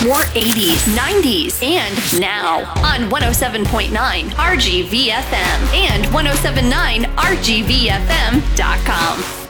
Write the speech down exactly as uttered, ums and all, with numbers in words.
more eighties, nineties, and now on one oh seven point nine R G V F M and ten seventy-nine R G V F M dot com.